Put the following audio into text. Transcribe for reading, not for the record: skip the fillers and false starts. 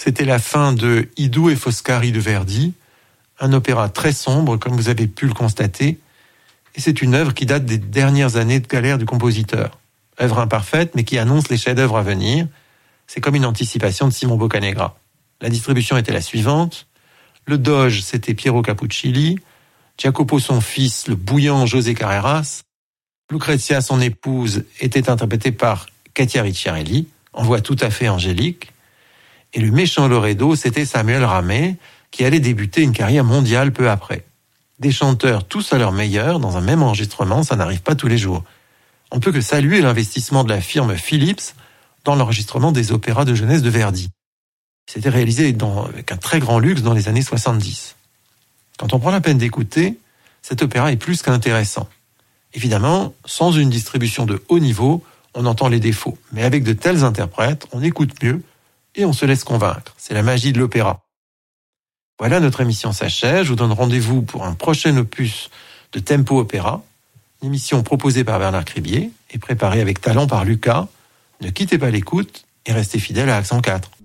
C'était la fin de Idue e Foscari de Verdi, un opéra très sombre, comme vous avez pu le constater, et c'est une œuvre qui date des dernières années de galère du compositeur. Œuvre imparfaite, mais qui annonce les chefs-d'œuvre à venir. C'est comme une anticipation de Simon Boccanegra. La distribution était la suivante. Le doge, c'était Piero Capuccilli. Jacopo, son fils, le bouillant José Carreras. Lucrezia, son épouse, était interprétée par Katia Ricciarelli, en voix tout à fait angélique. Et le méchant Loredo, c'était Samuel Ramey, qui allait débuter une carrière mondiale peu après. Des chanteurs tous à leur meilleur, dans un même enregistrement, ça n'arrive pas tous les jours. On peut que saluer l'investissement de la firme Philips dans l'enregistrement des opéras de jeunesse de Verdi. C'était réalisé avec un très grand luxe dans les années 70. Quand on prend la peine d'écouter, cet opéra est plus qu'intéressant. Évidemment, sans une distribution de haut niveau, on entend les défauts. Mais avec de tels interprètes, on écoute mieux et on se laisse convaincre. C'est la magie de l'opéra. Voilà, notre émission s'achève. Je vous donne rendez-vous pour un prochain opus de Tempo Opéra, une émission proposée par Bernard Cribier et préparée avec talent par Lucas. Ne quittez pas l'écoute et restez fidèles à Accent 4.